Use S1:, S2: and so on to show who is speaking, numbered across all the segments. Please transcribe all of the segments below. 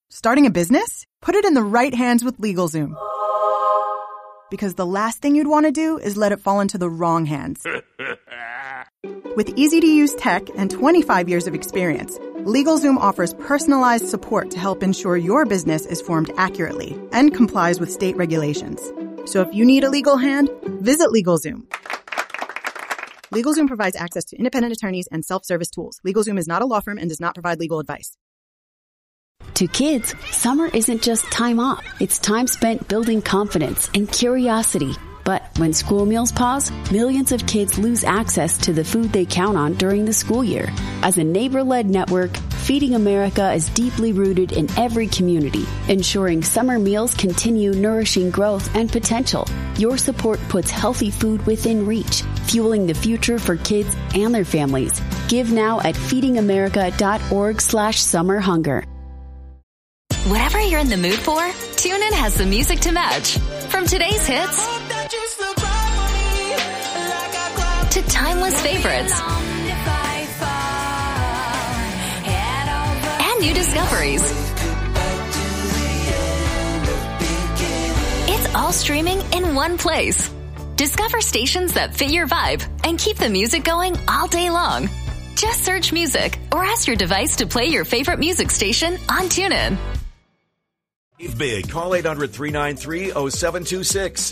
S1: Starting a business? Put it in the right hands with LegalZoom. Because the last thing you'd want to do is let it fall into the wrong hands. With easy-to-use tech and 25 years of experience, LegalZoom offers personalized support to help ensure your business is formed accurately and complies with state regulations. So if you need a legal hand, visit LegalZoom. LegalZoom provides access to independent attorneys and self-service tools. LegalZoom is not a law firm and does not provide legal advice.
S2: To kids, summer isn't just time off. It's time spent building confidence and curiosity. But when school meals pause, millions of kids lose access to the food they count on during the school year. As a neighbor-led network, Feeding America is deeply rooted in every community, ensuring summer meals continue nourishing growth and potential. Your support puts healthy food within reach, fueling the future for kids and their families. Give now at feedingamerica.org/summerhunger.
S3: Whatever you're in the mood for, TuneIn has the music to match. From today's hits to timeless favorites and new discoveries. It's all streaming in one place. Discover stations that fit your vibe and keep the music going all day long. Just search music or ask your device to play your favorite music station on TuneIn.
S4: Big. Call 800-393-0726.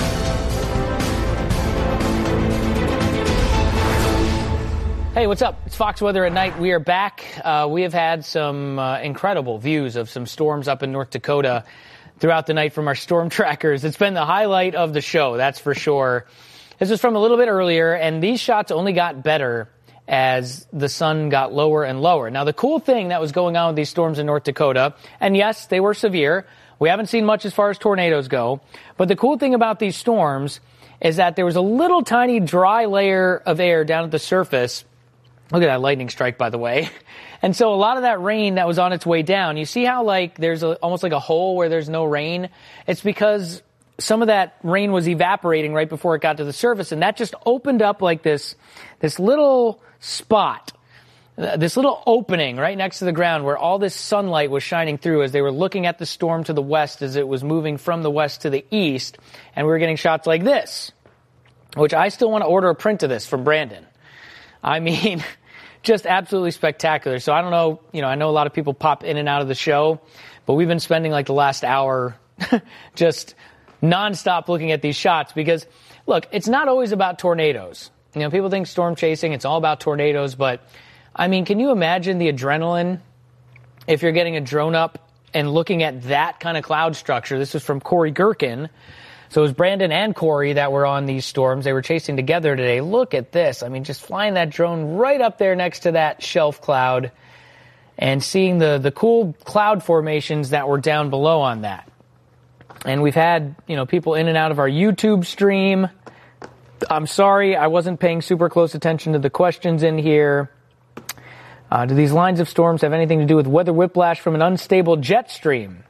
S5: Hey, what's up? It's Fox Weather at Night. We are back. We have had some incredible views of some storms up in North Dakota throughout the night from our storm trackers. It's been the highlight of the show, that's for sure. This was from a little bit earlier, and these shots only got better as the sun got lower and lower. Now, the cool thing that was going on with these storms in North Dakota, and yes, they were severe. We haven't seen much as far as tornadoes go. But the cool thing about these storms is that there was a little tiny dry layer of air down at the surface. Look at that lightning strike, by the way. And so a lot of that rain that was on its way down, you see how there's almost like a hole where there's no rain? It's because some of that rain was evaporating right before it got to the surface, and that just opened up like this little spot, this little opening right next to the ground where all this sunlight was shining through as they were looking at the storm to the west as it was moving from the west to the east, and we were getting shots like this, which I still want to order a print of this from Brandon. I mean, just absolutely spectacular. So I don't know, I know a lot of people pop in and out of the show, but we've been spending like the last hour just nonstop looking at these shots because, look, it's not always about tornadoes. People think storm chasing, it's all about tornadoes, but, I mean, can you imagine the adrenaline if you're getting a drone up and looking at that kind of cloud structure? This is from Corey Gherkin. So it was Brandon and Corey that were on these storms. They were chasing together today. Look at this. I mean, just flying that drone right up there next to that shelf cloud and seeing the cool cloud formations that were down below on that. And we've had, people in and out of our YouTube stream. I'm sorry, I wasn't paying super close attention to the questions in here. Do these lines of storms have anything to do with weather whiplash from an unstable jet stream?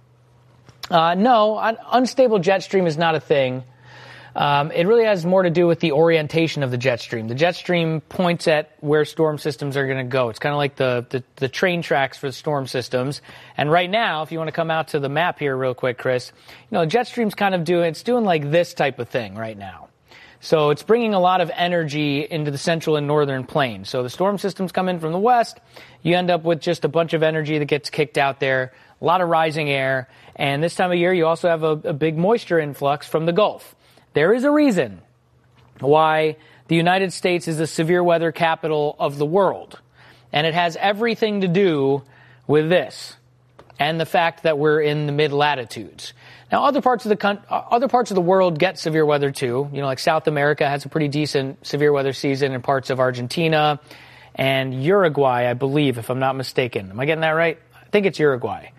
S5: No, unstable jet stream is not a thing. It really has more to do with the orientation of the jet stream. The jet stream points at where storm systems are going to go. It's kind of like the train tracks for the storm systems. And right now, if you want to come out to the map here real quick, Chris, jet stream's kind of doing like this type of thing right now. So it's bringing a lot of energy into the central and northern plains. So the storm systems come in from the west. You end up with just a bunch of energy that gets kicked out there, a lot of rising air. And this time of year, you also have a big moisture influx from the Gulf. There is a reason why the United States is the severe weather capital of the world. And it has everything to do with this and the fact that we're in the mid-latitudes. Now, other parts of the world get severe weather too. Like South America has a pretty decent severe weather season in parts of Argentina and Uruguay, I believe, if I'm not mistaken. Am I getting that right? I think it's Uruguay.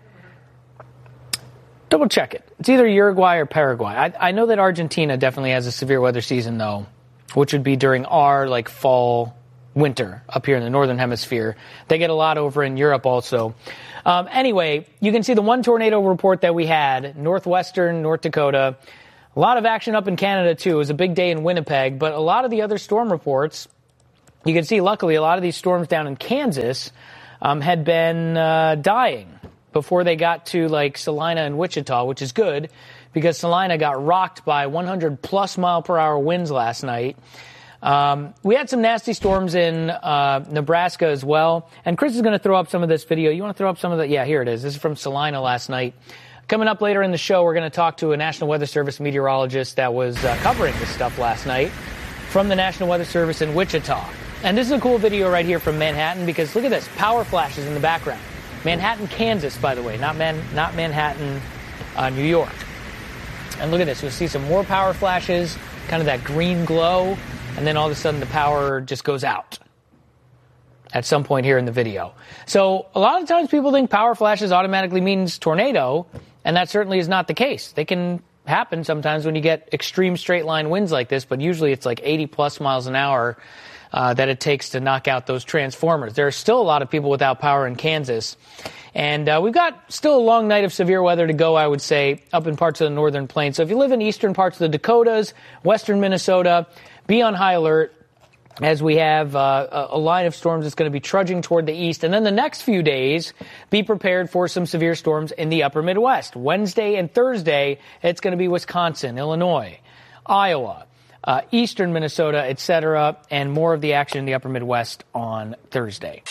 S5: Double check it. It's either Uruguay or Paraguay. I know that Argentina definitely has a severe weather season, though, which would be during our fall, winter up here in the northern hemisphere. They get a lot over in Europe also. Anyway, you can see the one tornado report that we had, northwestern North Dakota. A lot of action up in Canada, too. It was a big day in Winnipeg. But a lot of the other storm reports, you can see, luckily, a lot of these storms down in Kansas had been dying. before they got to like Salina and Wichita, which is good because Salina got rocked by 100-plus mile-per-hour winds last night. We had some nasty storms in Nebraska as well. And Chris is going to throw up some of this video. You want to throw up some of the? Yeah, here it is. This is from Salina last night. Coming up later in the show, we're going to talk to a National Weather Service meteorologist that was covering this stuff last night from the National Weather Service in Wichita. And this is a cool video right here from Manhattan because look at this, power flashes in the background. Manhattan, Kansas, by the way, not Manhattan, New York. And look at this, you'll see some more power flashes, kind of that green glow, and then all of a sudden the power just goes out at some point here in the video. So a lot of times people think power flashes automatically means tornado, and that certainly is not the case. They can happen sometimes when you get extreme straight line winds like this, but usually it's like 80-plus miles an hour that it takes to knock out those transformers. There are still a lot of people without power in Kansas. And we've got still a long night of severe weather to go, I would say, up in parts of the northern plains. So if you live in eastern parts of the Dakotas, western Minnesota, be on high alert as we have a line of storms that's going to be trudging toward the east. And then the next few days, be prepared for some severe storms in the upper Midwest. Wednesday and Thursday, it's going to be Wisconsin, Illinois, Iowa, eastern Minnesota, etc., and more of the action in the upper Midwest on Thursday.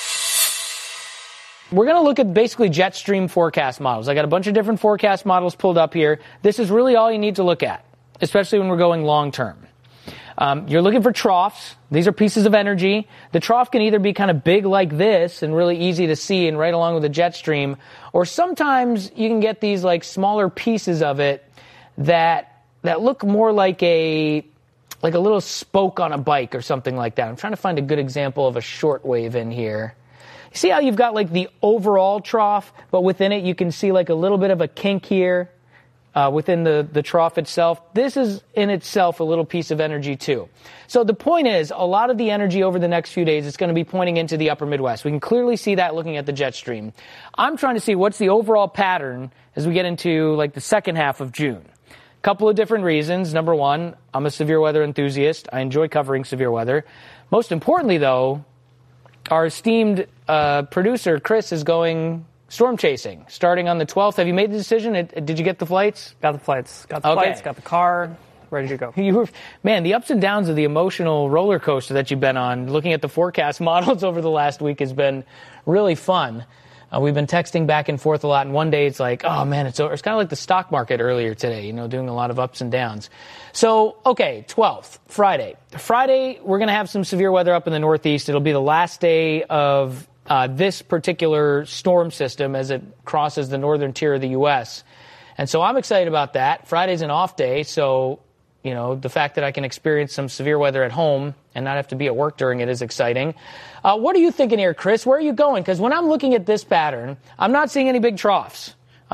S5: We're going to look at basically jet stream forecast models. I got a bunch of different forecast models pulled up here. This is really all you need to look at, especially when we're going long term. You're looking for troughs. These are pieces of energy. The trough can either be kind of big like this and really easy to see and right along with the jet stream, or sometimes you can get these like smaller pieces of it that look more like a little spoke on a bike or something like that. I'm trying to find a good example of a shortwave in here. You see how you've got like the overall trough, but within it you can see like a little bit of a kink here within the trough itself. This is in itself a little piece of energy too. So the point is, a lot of the energy over the next few days is going to be pointing into the upper Midwest. We can clearly see that looking at the jet stream. I'm trying to see what's the overall pattern as we get into like the second half of June. Couple of different reasons. Number one, I'm a severe weather enthusiast. I enjoy covering severe weather. Most importantly, though, our esteemed producer, Chris, is going storm chasing starting on the 12th. Have you made the decision? Did you get the flights?
S6: Got the flights. Got the flights, got the car, ready to go.
S5: Man, the ups and downs of the emotional roller coaster that you've been on, looking at the forecast models over the last week has been really fun. We've been texting back and forth a lot, and one day it's like, oh, man, it's over. It's kind of like the stock market earlier today, doing a lot of ups and downs. So, okay, 12th, Friday. Friday, we're going to have some severe weather up in the Northeast. It'll be the last day of this particular storm system as it crosses the northern tier of the U.S. And so I'm excited about that. Friday's an off day, so the fact that I can experience some severe weather at home and not have to be at work during it is exciting. What are you thinking here, Chris? Where are you going? Because when I'm looking at this pattern, I'm not seeing any big troughs.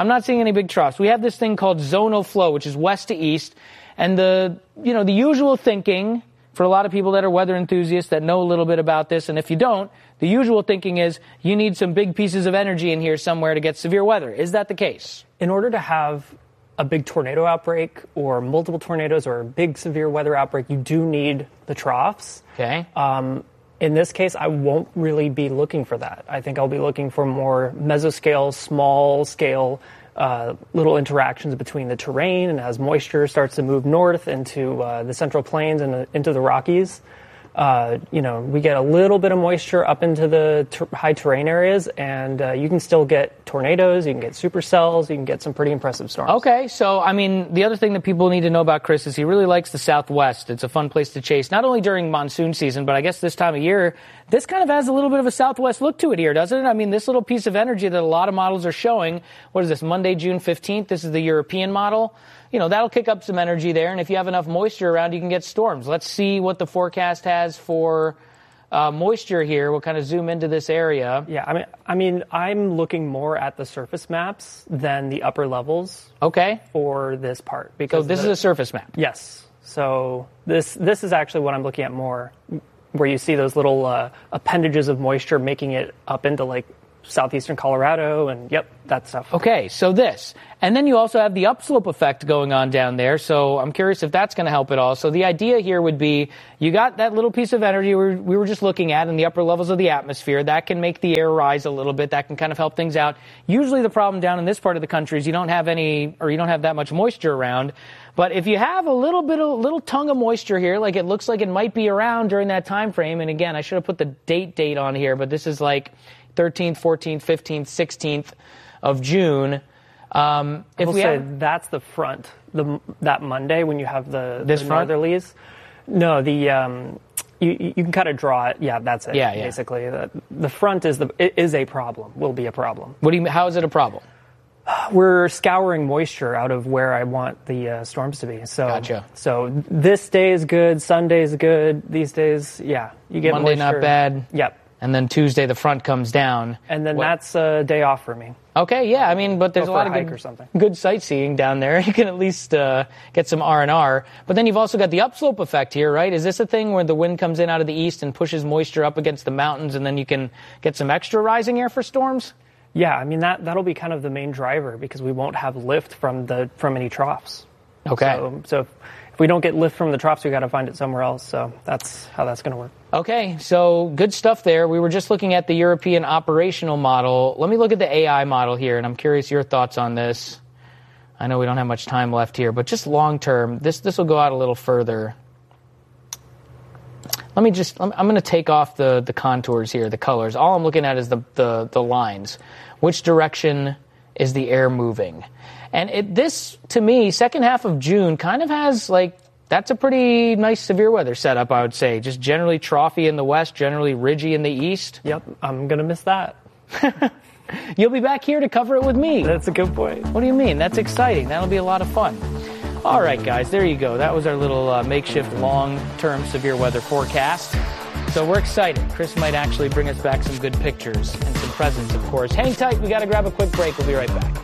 S5: We have this thing called zonal flow, which is west to east. And the usual thinking for a lot of people that are weather enthusiasts that know a little bit about this, and if you don't, the usual thinking is you need some big pieces of energy in here somewhere to get severe weather. Is that the case?
S6: In order to have a big tornado outbreak or multiple tornadoes or a big severe weather outbreak, you do need the troughs.
S5: Okay.
S6: In this case, I won't really be looking for that. I think I'll be looking for more mesoscale, small-scale, little interactions between the terrain, and as moisture starts to move north into the Central Plains and into the Rockies, we get a little bit of moisture up into the high terrain areas, and you can still get tornadoes, you can get supercells, you can get some pretty impressive storms.
S5: Okay, so, the other thing that people need to know about Chris is he really likes the Southwest. It's a fun place to chase, not only during monsoon season, but I guess this time of year, this kind of has a little bit of a Southwest look to it here, doesn't it? This little piece of energy that a lot of models are showing, what is this, Monday, June 15th? This is the European model. That'll kick up some energy there, and if you have enough moisture around, you can get storms. Let's see what the forecast has for moisture here. We'll kind of zoom into this area.
S6: Yeah, I'm looking more at the surface maps than the upper levels.
S5: Okay.
S6: For this part.
S5: So this is a surface map?
S6: Yes. So this is actually what I'm looking at more, where you see those little appendages of moisture making it up into like southeastern Colorado, and that stuff.
S5: Okay, so this. And then you also have the upslope effect going on down there, so I'm curious if that's going to help at all. So the idea here would be you got that little piece of energy we were just looking at in the upper levels of the atmosphere. That can make the air rise a little bit. That can kind of help things out. Usually the problem down in this part of the country is you don't have that much moisture around. But if you have a little tongue of moisture here, like it looks like it might be around during that time frame, and again, I should have put the date on here, but this is like 13th, 14th, 15th, 16th of June.
S6: If we say that's the front, that Monday when you have the northerlies. No, you can kind of draw it. Yeah, that's it. Yeah. Basically, the front is a problem. Will be a problem.
S5: What do you? How is it a problem?
S6: We're scouring moisture out of where I want the storms to be. So,
S5: gotcha.
S6: So this day is good. Sunday is good. These days, you get
S5: Monday
S6: moisture.
S5: Not bad.
S6: Yep.
S5: And then Tuesday the front comes down.
S6: And then that's a day off for me.
S5: Okay, yeah. I mean, but there's a lot of good sightseeing down there. You can at least get some R&R. But then you've also got the upslope effect here, right? Is this a thing where the wind comes in out of the east and pushes moisture up against the mountains, and then you can get some extra rising air for storms?
S6: Yeah, I mean, that'll be kind of the main driver because we won't have lift from any troughs.
S5: Okay.
S6: So if we don't get lift from the troughs, we got to find it somewhere else. So that's how that's going to work.
S5: Okay, so good stuff there. We were just looking at the European operational model. Let me look at the AI model here, and I'm curious your thoughts on this. I know we don't have much time left here, but just long term, this will go out a little further. I'm going to take off the contours here, the colors. All I'm looking at is the lines. Which direction is the air moving? And this, to me, second half of June kind of has, that's a pretty nice severe weather setup, I would say. Just generally troughy in the west, generally ridgy in the east.
S6: Yep, I'm going to miss that.
S5: You'll be back here to cover it with me.
S6: That's a good point.
S5: What do you mean? That's exciting. That'll be a lot of fun. All right, guys, there you go. That was our little makeshift long-term severe weather forecast. So we're excited. Chris might actually bring us back some good pictures and some presents, of course. Hang tight. We got to grab a quick break. We'll be right back.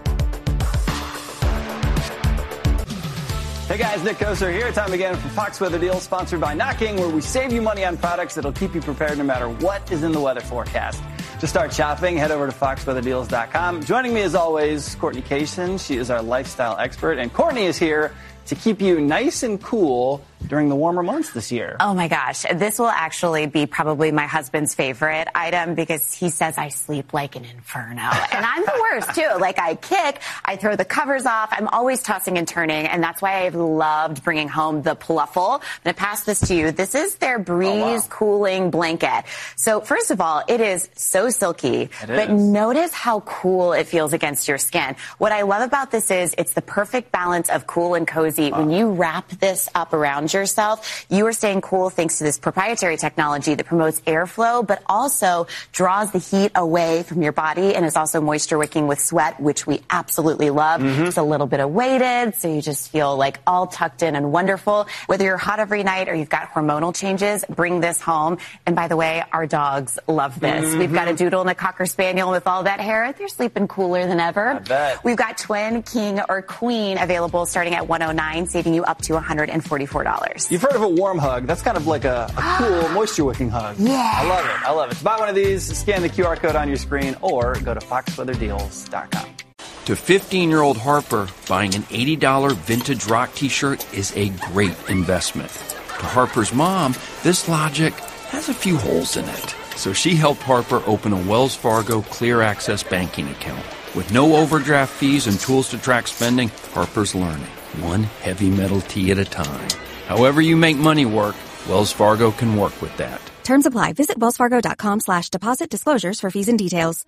S7: Hey guys, Nick Koser here. Time again for Fox Weather Deals, sponsored by Knocking, where we save you money on products that'll keep you prepared no matter what is in the weather forecast. To start shopping, head over to foxweatherdeals.com. Joining me as always, Courtney Kaysen. She is our lifestyle expert, and Courtney is here to keep you nice and cool during the warmer months this year.
S8: Oh my gosh, this will actually be probably my husband's favorite item because he says I sleep like an inferno. And I'm the worst too. I kick, I throw the covers off, I'm always tossing and turning, and that's why I've loved bringing home the Pluffle. I'm going to pass this to you. This is their Breeze cooling blanket. So first of all, it is so silky, but notice how cool it feels against your skin. What I love about this is it's the perfect balance of cool and cozy. When you wrap this up around yourself, you are staying cool thanks to this proprietary technology that promotes airflow, but also draws the heat away from your body and is also moisture wicking with sweat, which we absolutely love. It's a little bit of weighted, so you just feel all tucked in and wonderful. Whether you're hot every night or you've got hormonal changes, bring this home. And by the way, our dogs love this. We've got a doodle and a cocker spaniel with all that hair. They're sleeping cooler than ever.
S7: I bet.
S8: We've got twin, king, or queen available starting at $109, saving you up to $144.
S7: You've heard of a warm hug. That's kind of like a cool moisture-wicking hug.
S8: Yeah.
S7: I love it. To buy one of these, scan the QR code on your screen or go to foxweatherdeals.com.
S9: To 15-year-old Harper, buying an $80 vintage rock t-shirt is a great investment. To Harper's mom, this logic has a few holes in it. So she helped Harper open a Wells Fargo Clear Access banking account. With no overdraft fees and tools to track spending, Harper's learning, one heavy metal tee at a time. However you make money work, Wells Fargo can work with that.
S10: Terms apply. Visit wellsfargo.com/deposit disclosures for fees and details.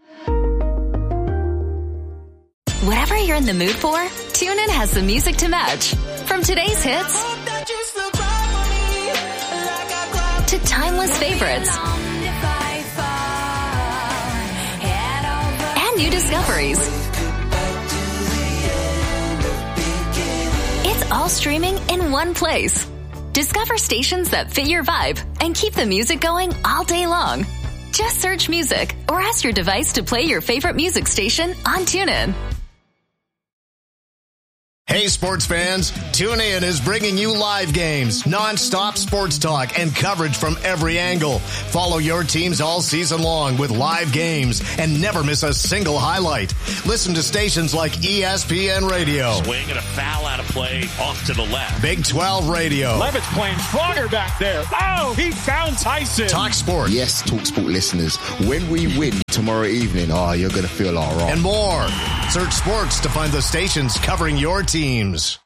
S3: Whatever you're in the mood for, TuneIn has the music to match. From today's hits to timeless favorites and new discoveries. It's all streaming in one place. Discover stations that fit your vibe and keep the music going all day long. Just search music or ask your device to play your favorite music station on TuneIn.
S11: Hey, sports fans, TuneIn is bringing you live games, non-stop sports talk, and coverage from every angle. Follow your teams all season long with live games and never miss a single highlight. Listen to stations like ESPN Radio.
S12: Swing and a foul out of play off to the left.
S11: Big 12 Radio.
S13: Levitt's playing stronger back there. Oh, he found Tyson.
S11: Talk Sport.
S14: Yes, Talk Sport listeners, when we win tomorrow evening, you're going to feel all right.
S11: And more. Search sports to find the stations covering your teams.